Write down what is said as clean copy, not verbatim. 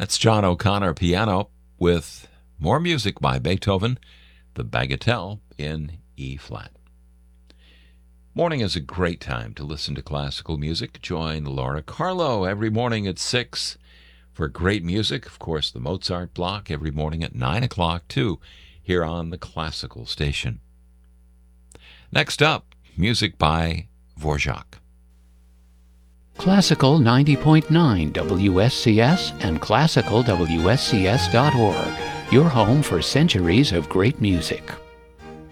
That's John O'Connor piano with more music by Beethoven, the Bagatelle in E-flat. Morning is a great time to listen to classical music. Join Laura Carlo every morning at 6 for great music. Of course, the Mozart block every morning at 9 o'clock, too, here on the Classical Station. Next up, music by Dvorak. Classical 90.9 WSCS and classicalwscs.org, your home for centuries of great music.